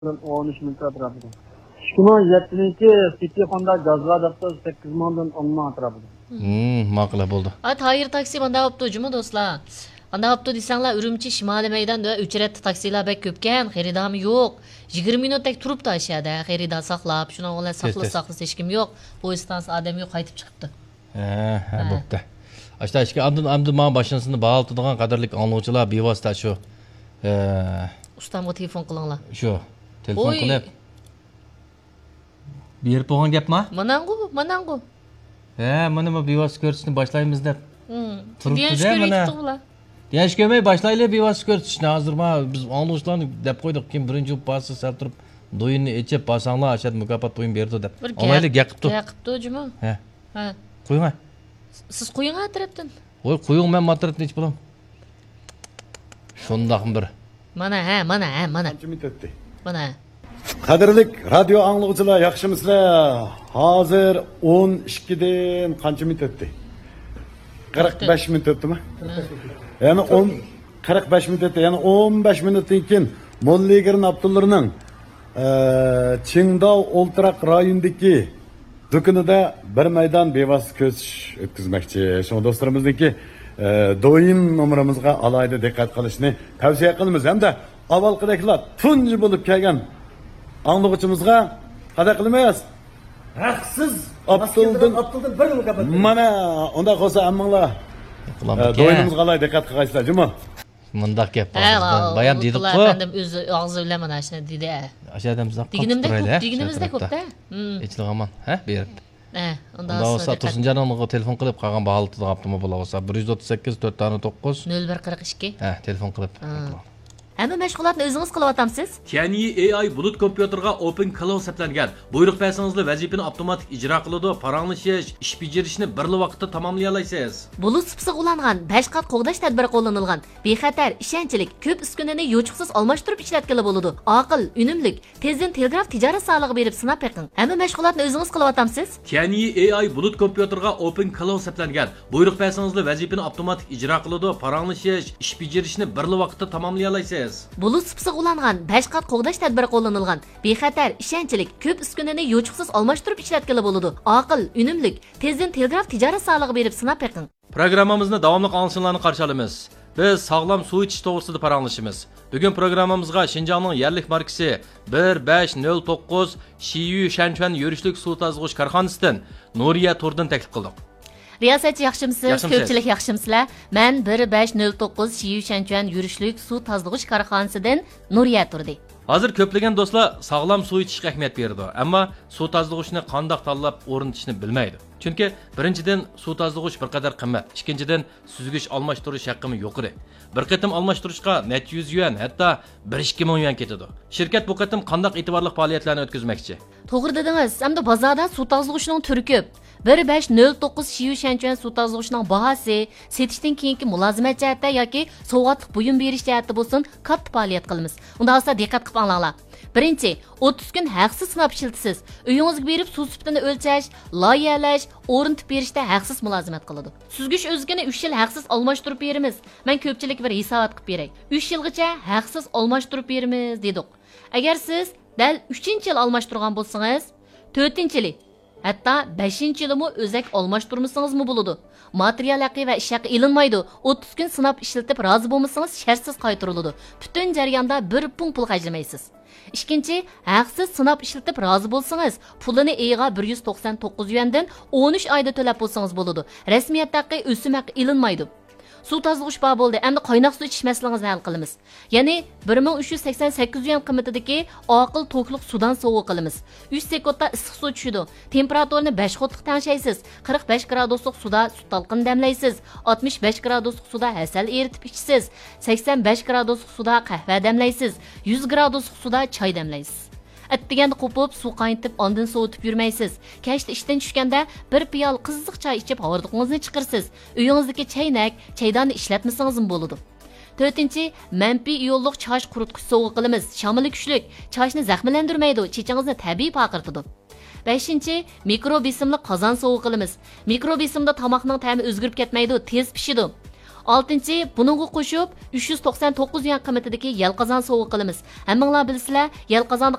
13 minut atrofida. 2007-chi City Honda gazga adapter 8 mandan 10 man atrofida. Ma'qul bo'ldi. Tayir taksi manda bo'pti, juma do'stlar. Anda bo'pti desanglar, Urumchi Shimoliy maydonda uchrat taksilar bek ko'pkan, xaridami yo'q. 20 minutdek turibdi ashada, xaridor saqlab, shuni o'g'lar saqlasa hech kim yo'q. Poyezddan odam yo'q, qaytib chiqibdi. Bo'pti. Ashta ishga amdi men boshlanishini bağıltıdığan qadarlik anlovchilar bevosita shu. Ustamga telefon qilinglar. Shu, telefon qilib. Berib bo'lgan gapmi? Manangu. Mana bu bevosita ko'rsatishni boshlaymiz deb. Turibdi-da mana. Yaş kömey başlayla bevosita ko'rsatishni hozir biz anlovchilarni deb qo'ydik. Kim birinchi pasi sal turib do'yinni ichib pasanglar ashad mukofot qo'yib berdi deb. Olayli gapibdi. Gapibdi juma. Ha. Qo'ying. Siz qo'ying atrofdan. Voy qo'ying, men atrofdan ichib bo'lam. Shundaqmi bir. Mana. Qancha minut o'tdi? Mana. Qadrli radio anglovchilar, yaxshimisizlar? Hozir 12 dan qancha minut o'tdi? 45 minut o'tdimi? Ya'ni 45 minut o'tdi. Ya'ni 15 minutdan keyin Molligirin Abdullarning Qingdao Oltiraq rayonidagi do'konida bir maydon bevosita ko'rsatsish o'tkazmoqchi. Shu do'stlarimizniki do'yin nomerimizga alayda diqqat qilishni tavsiya qilamiz. Hamda avvalgideklar tunji bo'lib kelgan anglovchimizga qada qilmaymiz. Haqsiz Abduldan bir mukofot. Mana unda qo'sa ammanglar do'yinimizga alayda diqqat qilgaysizlar, juma. Mundaq gap bor. Bayam dedik-ku. Efendim o'zi og'zi bilan mana shuni dedi. Ashadamizda diginimizda ko'p-da. Hechlik aman, berib. Unda olsa Tursunjanonga telefon qilib qolgan bağıltıda qaptimi bo'la olsa 138 4 tane 9 0142. Telefon qilib. Hamma mashg'ulotni o'zingiz qilyapsiz? Tianyi AI bulut kompyuterga Open Cloud seplangan. Buyruq bersangizlar vazifani avtomatik ijro qiladi, paranglish, ish bajarishni bir vaqtda tamomlay olasiz. Bulut sipsiq ulangan 5 qat qo'g'dash tadbiri qo'llanilgan. Bexatar, ishonchlik, ko'p uskunani yo'chiqsiz almashtirib ishlatgili bo'ladi. Aql, unumlik, tezdan telegraf tijorat solig'i berib sinab beqing. Hamma mashg'ulotni o'zingiz qilyapsiz? Tianyi AI bulut kompyuterga Open Cloud seplangan. Buyruq bersangizlar vazifani avtomatik ijro qiladi, paranglish, ish bajarishni bir vaqtda tamomlay olasiz. Bulut sipsiq ulangan 5 qat qo'g'dash tadbiri qo'llanilgan. Bexatar, ishonchlik, ko'p uskunani yo'chiqsiz almashtirib ishlatgili bo'ladi. Aql, unumlik, tezdan telegraf tijorat solig'i berib sinab beqing. Programmamizni davomli anglashlarni qarshi olamiz. Biz sog'lom suv ichish to'g'risida paranglashimiz. Bugun programmamizga Xinjiangning yerlik markasi 1509 Shiyu Shanchuan yurishlik suv tozg'ish korxonasidan Nuriya Turdan taklif qildik. Riyosatchi yaxshimisiz? Ko'pchilik yaxshimisizlar? Men 1509 Shiyu Shanchuan yurishlik suv tozg'ish korxonasidan Nuriya Turdi. Hozir ko'plagan do'stlar sog'lom suv ichishga ahamiyat beradi, ammo suv tozg'ishni qanday tanlab o'rnatishni bilmaydi. Chunki birinchidan suv tozg'ish bir qadar qimmat, ikkinchidan suzgich almashtirish haqqimi yuqori. Bir qatim almashtirishga net 100 yuan, hatto 1-2 ming yuan ketadi. Shirkat bu qatim qanday e'tiborli faoliyatlarni o'tkazmoqchi? To'g'ri dedingiz. Hamda bozorda suv tozg'ishning turi ko'p. 1509 Shiyu Shanchuan suv tozg'ishning bahasi setishdan keyingi mulozimat jihatda yoki sovg'atlik buyum berish jihatda bo'lsin, katta faoliyat qilamiz. Unda olsa diqqat qilib anglanglar. Birinchi, 30 kun haqsiz sinab ishlatasiz. Uyingizga berib suv sifatini o'lchash, loyihalash, o'rnatib berishda haqsiz mulozimat qiladi. Suzgich o'zigini 3 yil haqsiz almashtirib beramiz. Men ko'pchilik bir hisobot qilib beray. 3 yilgacha haqsiz almashtirib beramiz dedik. Agar siz dal 3-yil almashtirgan bo'lsangiz, 4-yili hatto 5-yilimi o'zak almashtirmasangiz bo'ladi. Material haqi va ish haqi ilinmaydi. 30 kun sinab ishlatib rozi bo'lmasangiz shartsiz qaytariladi. Butun jarayonda 1 pul xarjlamaysiz. Ikkinchi, haqsiz sinab ishlatib rozi bo'lsangiz, pulini eyiga 199 yuandan 13 oyda to'lab bo'lsangiz bo'ladi. Rasmiyat haqi o'sim haqi ilinmaydi. Suv tozg'ish bor bo'ldi. Endi qaynoq suv ichish masalangizni hal qilamiz. Ya'ni 1388 yuan qiymatidagi oqil to'kliq suvdan sovuq qilamiz. 3 sekundda issiq suv tushidi. Temperaturini 5 qotliq tangshaysiz. 45 graduslik suvda sut talqin damlaysiz. 65 graduslik suvda asal eritib ichsiz. 85 graduslik suvda qahva damlaysiz. 100 graduslik suvda choy damlaysiz. Atdiganda qo'pib suv qaynatib ondan sovutib yurmaysiz. Kechda ishdan tushganda bir piyol qiziq choy ichib hordiqingizni chiqarsiz. Uyingizdagi chaynak, chaydonni ishlatmasangiz ham bo'ladi. 4-chi, manfiy iyonliq chosh quritgich sovuq qilamiz. Shamili kuchli, choshni zaxmlantirmaydi, chechingizni tabiiy paqirtadi. 5-chi, mikrobesimli qozon sovuq qilamiz. Mikrobesimda tomoqning ta'mi o'zgarib ketmaydi, tez pishidi. 6-cı, bununğa qo'shib 399 yuan qiymatidagi yalqazon sovg'a qilamiz. Hammanglar bilsizlar, yalqazonni